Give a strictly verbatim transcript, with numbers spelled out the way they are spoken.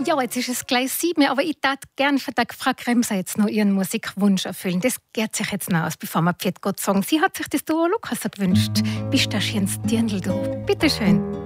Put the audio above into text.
Ja, jetzt ist es gleich sieben, aber ich darf gerne für die Frau Kremser jetzt noch ihren Musikwunsch erfüllen. Das geht sich jetzt noch aus, bevor wir Pfiat Gott sagen. Sie hat sich das Duo Lukas gewünscht. Bist du schönes Dirndl, du? Bitte schön.